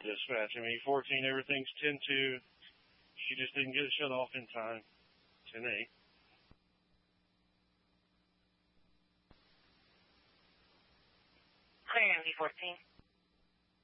Dispatch. E14, everything's 10-2. She just didn't get it shut off in time. 10-8. Clear MD14.